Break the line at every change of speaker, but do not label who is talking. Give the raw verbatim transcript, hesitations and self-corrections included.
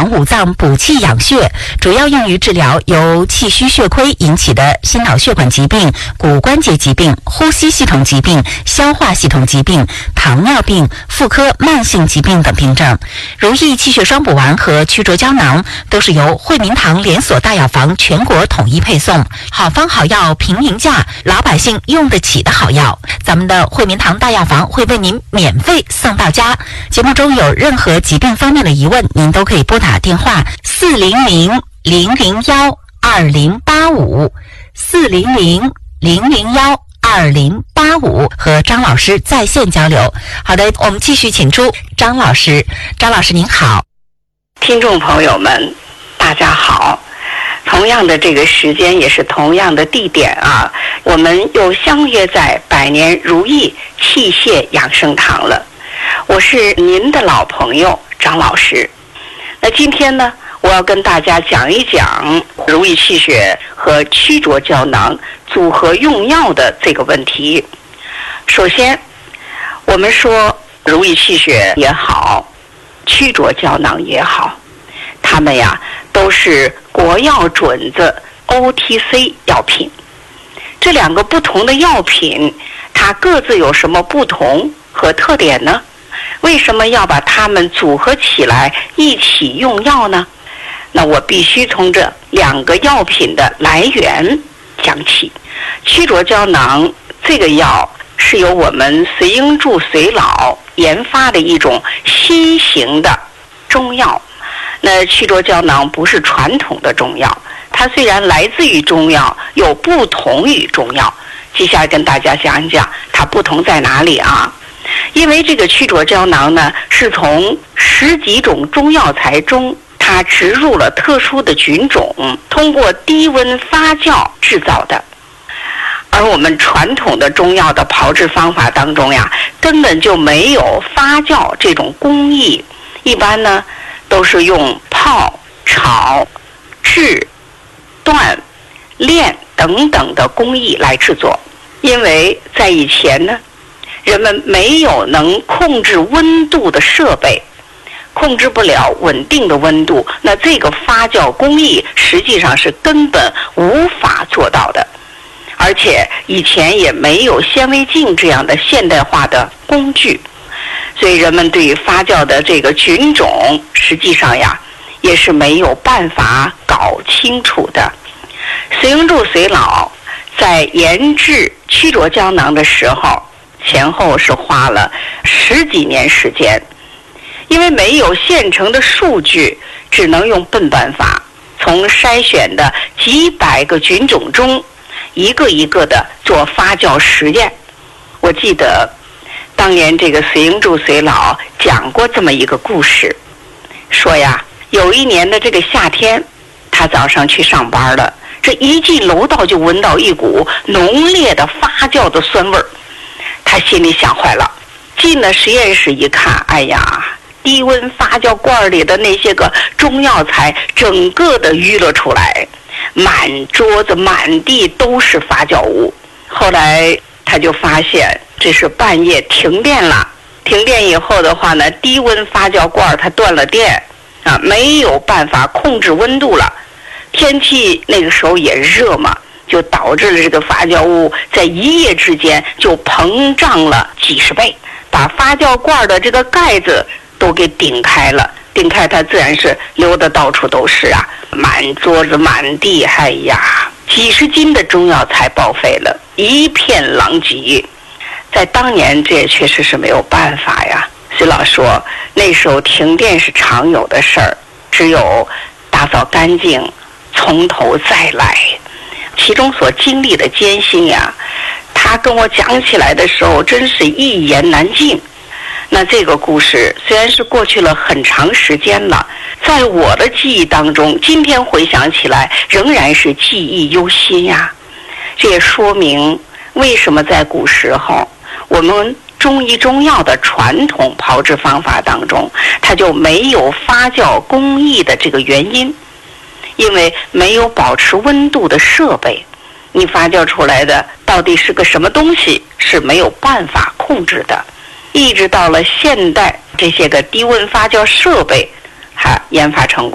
防五脏、补气养血，主要用于治疗由气虚血亏引起的心脑血管疾病、骨关节疾病、呼吸系统疾病、消化系统疾病、糖尿病、妇科慢性疾病等病症。如意气血双补丸和曲浊胶囊都是由惠民堂连锁大药房全国统一配送，好方好药平民价，老百姓用得起的好药。咱们的惠民堂大药房会为您免费送到家。节目中有任何疾病方面的疑问，您都可以拨打电话四零零零零幺二零八五四零零零零幺二零八五和张老师在线交流。好的，我们继续请出张老师。张老师您好。
听众朋友们大家好，同样的这个时间也是同样的地点啊，我们又相约在百年如意器械养生堂了。我是您的老朋友张老师。那今天呢，我要跟大家讲一讲如意气血和曲浊胶囊组合用药的这个问题。首先我们说如意气血也好，曲浊胶囊也好，它们呀都是国药准子 O T C 药品。这两个不同的药品，它各自有什么不同和特点呢？为什么要把它们组合起来一起用药呢？那我必须从这两个药品的来源讲起。曲浊胶囊这个药是由我们隋英柱隋老研发的一种新型的中药。那曲浊胶囊不是传统的中药，它虽然来自于中药，又不同于中药。接下来跟大家讲一讲它不同在哪里啊？因为这个曲浊胶囊呢，是从十几种中药材中，它植入了特殊的菌种，通过低温发酵制造的。而我们传统的中药的炮制方法当中呀，根本就没有发酵这种工艺，一般呢都是用泡、炒、制、断、炼等等的工艺来制作。因为在以前呢，人们没有能控制温度的设备，控制不了稳定的温度，那这个发酵工艺实际上是根本无法做到的。而且以前也没有显微镜这样的现代化的工具，所以人们对于发酵的这个菌种实际上呀也是没有办法搞清楚的。隋英柱隋老在研制曲浊胶囊的时候，前后是花了十几年时间，因为没有现成的数据，只能用笨办法，从筛选的几百个菌种中一个一个的做发酵实验。我记得当年这个隋英柱隋老讲过这么一个故事，说呀，有一年的这个夏天，他早上去上班了，这一进楼道就闻到一股浓烈的发酵的酸味儿，他心里想坏了。进了实验室一看，哎呀，低温发酵罐里的那些个中药材整个的淤了出来，满桌子满地都是发酵物。后来他就发现这是半夜停电了，停电以后的话呢，低温发酵罐它断了电啊，没有办法控制温度了。天气那个时候也热嘛，就导致了这个发酵物在一夜之间就膨胀了几十倍，把发酵罐的这个盖子都给顶开了，顶开它自然是流的到处都是啊，满桌子满地，哎呀，几十斤的中药材报废了，一片狼藉。在当年这也确实是没有办法呀。隋老说那时候停电是常有的事儿，只有打扫干净，从头再来，其中所经历的艰辛呀，他跟我讲起来的时候真是一言难尽。那这个故事虽然是过去了很长时间了，在我的记忆当中，今天回想起来仍然是记忆犹新呀。这也说明为什么在古时候我们中医中药的传统炮制方法当中，它就没有发酵工艺的这个原因。因为没有保持温度的设备，你发酵出来的到底是个什么东西是没有办法控制的。一直到了现代，这些个低温发酵设备还研发成功。